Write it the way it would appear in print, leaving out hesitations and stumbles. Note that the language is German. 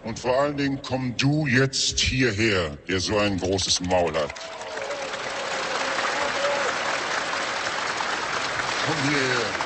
Und vor allen Dingen komm du jetzt hierher, der so ein großes Maul hat. Komm hierher.